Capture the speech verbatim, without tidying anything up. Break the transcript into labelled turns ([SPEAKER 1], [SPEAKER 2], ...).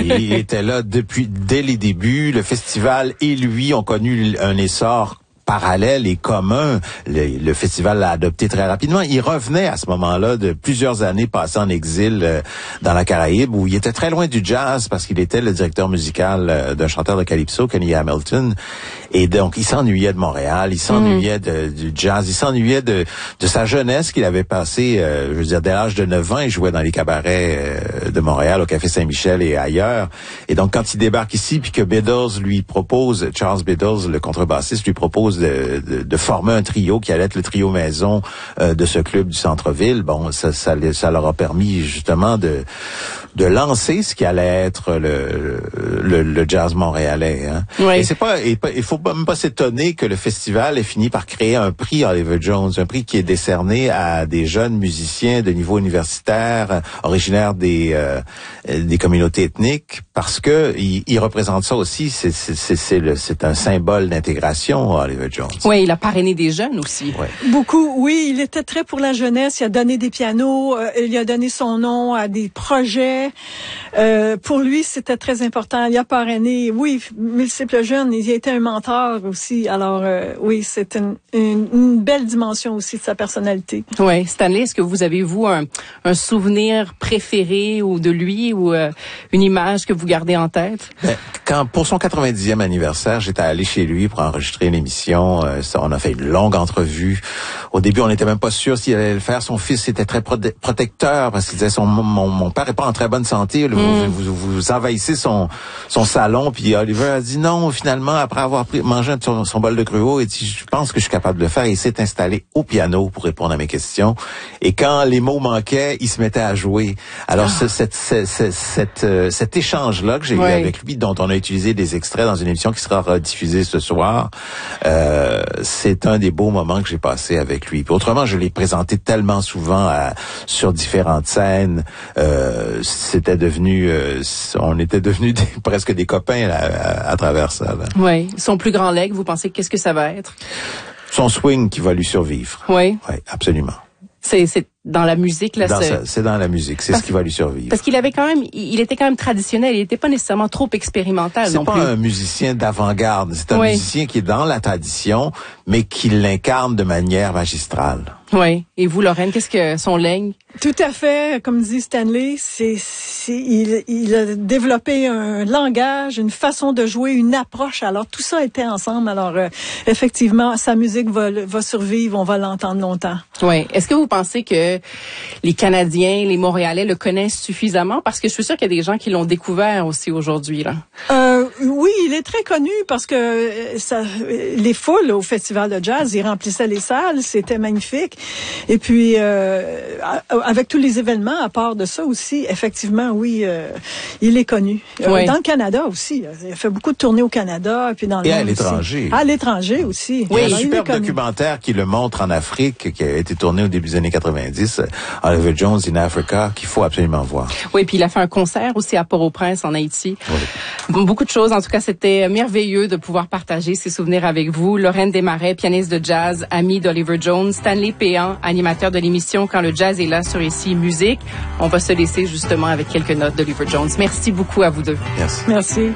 [SPEAKER 1] il était là depuis dès les débuts. Le festival et lui ont connu un essor parallèle et commun. Le, le festival l'a adopté très rapidement. Il revenait à ce moment-là de plusieurs années passées en exil euh, dans la Caraïbe, où il était très loin du jazz parce qu'il était le directeur musical euh, d'un chanteur de calypso, Kenny Hamilton. Et donc, il s'ennuyait de Montréal, il s'ennuyait mmh. de, du jazz, il s'ennuyait de, de sa jeunesse qu'il avait passée, euh, je veux dire, dès l'âge de neuf ans, il jouait dans les cabarets euh, de Montréal, au Café Saint-Michel et ailleurs. Et donc, quand il débarque ici, puis que Beatles lui propose, Charles Beatles, le contrebassiste, lui propose De, de, de former un trio qui allait être le trio maison euh, de ce club du centre-ville. Bon, ça, ça, ça leur a permis justement de de lancer ce qui allait être le le, le jazz montréalais. Hein. Oui. Et c'est pas, il faut même pas s'étonner que le festival ait fini par créer un prix Oliver Jones, un prix qui est décerné à des jeunes musiciens de niveau universitaire, originaires des euh, des communautés ethniques, parce que il, il représente ça aussi. C'est c'est c'est c'est, le, c'est un symbole d'intégration, Oliver Jones.
[SPEAKER 2] Oui, il a parrainé des jeunes aussi.
[SPEAKER 3] Ouais. Beaucoup, oui, il était très pour la jeunesse. Il a donné des pianos, euh, il a donné son nom à des projets. Euh, pour lui, c'était très important. Il a parrainé, oui, multiples jeunes. Il a été un mentor aussi. Alors, euh, oui, c'est une, une, une belle dimension aussi de sa personnalité.
[SPEAKER 2] Oui, Stanley, est-ce que vous avez, vous, un, un souvenir préféré ou de lui ou euh, une image que vous gardez en tête?
[SPEAKER 1] Ben, quand, pour son quatre-vingt-dixième anniversaire, j'étais allé chez lui pour enregistrer une émission. Euh, ça, on a fait une longue entrevue. Au début, on n'était même pas sûr s'il allait le faire. Son fils était très prote- protecteur parce qu'il disait son mon, mon père est pas en très bonne santé. Là, mm. vous, vous, vous envahissez son son salon. Puis Oliver a dit non. Finalement, après avoir pris, mangé son, son bol de gruau, il dit je pense que je suis capable de le faire. Et il s'est installé au piano pour répondre à mes questions. Et quand les mots manquaient, il se mettait à jouer. Alors ah. cette, cette, cette, cette, euh, cet échange-là que j'ai oui. eu avec lui, dont on a utilisé des extraits dans une émission qui sera rediffusée ce soir, euh, c'est un des beaux moments que j'ai passé avec lui. Puis autrement, je l'ai présenté tellement souvent à, sur différentes scènes. Euh, c'était devenu, euh, on était devenus des, presque des copains là, à, à travers ça. Là.
[SPEAKER 2] Oui. Son plus grand leg, vous pensez qu'est-ce que ça va être?
[SPEAKER 1] Son swing qui va lui survivre.
[SPEAKER 2] Oui.
[SPEAKER 1] Oui, absolument.
[SPEAKER 2] C'est, c'est dans la musique là.
[SPEAKER 1] Dans
[SPEAKER 2] c'est...
[SPEAKER 1] Sa, c'est dans la musique, c'est parce, ce qui va lui survivre.
[SPEAKER 2] Parce qu'il avait quand même, il était quand même traditionnel. Il n'était pas nécessairement trop expérimental
[SPEAKER 1] c'est
[SPEAKER 2] non plus.
[SPEAKER 1] C'est pas un musicien d'avant-garde. C'est un oui. musicien qui est dans la tradition, mais qui l'incarne de manière magistrale.
[SPEAKER 2] Oui. Et vous, Lorraine, qu'est-ce que son legs?
[SPEAKER 3] Tout à fait, comme dit Stanley, c'est, c'est il, il a développé un langage, une façon de jouer, une approche. Alors tout ça était ensemble. Alors euh, effectivement, sa musique va, va survivre, on va l'entendre longtemps.
[SPEAKER 2] Oui. Est-ce que vous pensez que les Canadiens, les Montréalais le connaissent suffisamment? Parce que je suis sûre qu'il y a des gens qui l'ont découvert aussi aujourd'hui là.
[SPEAKER 3] Euh, oui, il est très connu parce que ça, les foules au festival de jazz, il remplissait les salles, c'était magnifique. Et puis euh, avec tous les événements, à part de ça aussi, effectivement, oui, euh, il est connu. Euh, oui. Dans le Canada aussi. Il a fait beaucoup de tournées au Canada. Et, puis dans le
[SPEAKER 1] et à l'étranger.
[SPEAKER 3] Aussi. À l'étranger aussi.
[SPEAKER 1] Oui, il y a un superbe documentaire qui le montre en Afrique, qui a été tourné au début des années quatre-vingt-dix, Oliver Jones in Africa, qu'il faut absolument voir.
[SPEAKER 2] Oui, puis il a fait un concert aussi à Port-au-Prince, en Haïti. Oui. Bon, beaucoup de choses. En tout cas, c'était merveilleux de pouvoir partager ces souvenirs avec vous. Lorraine Desmarais, pianiste de jazz, amie d'Oliver Jones. Stanley Péan, animateur de l'émission Quand le jazz est là sur Ici Musique. On va se laisser justement avec quelques notes d'Oliver Jones. Merci beaucoup à vous deux.
[SPEAKER 1] Merci.
[SPEAKER 3] Merci.